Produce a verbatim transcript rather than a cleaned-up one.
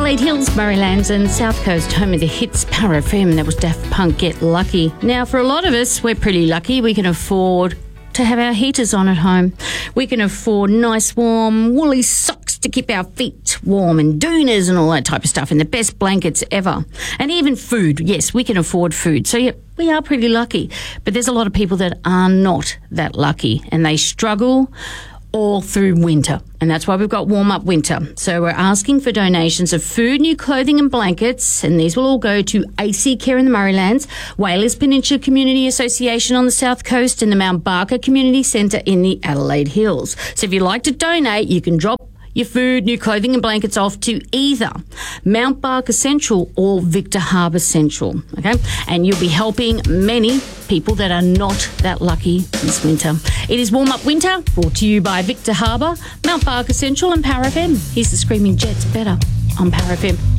Adelaide Hills, Murraylands and South Coast, home of the hits Power F M. That was Daft Punk, Get Lucky. Now, for a lot of us, we're pretty lucky. We can afford to have our heaters on at home. We can afford nice, warm, woolly socks to keep our feet warm and doonas and all that type of stuff and the best blankets ever. And even food. Yes, we can afford food. So, yeah, we are pretty lucky. But there's a lot of people that are not that lucky and they struggle all through winter. And that's why we've got Warm Up Winter. So we're asking for donations of food, new clothing and blankets, and these will all go to A C Care in the Murraylands, Whalers Peninsula Community Association on the South Coast, and the Mount Barker Community Centre in the Adelaide Hills. So if you'd like to donate, you can drop your food, new clothing and blankets off to either Mount Barker Central or Victor Harbour Central, okay? And you'll be helping many people that are not that lucky this winter. It is Warm Up Winter, brought to you by Victor Harbour, Mount Barker Central and Power F M. Here's the Screaming Jets, Better on Power F M.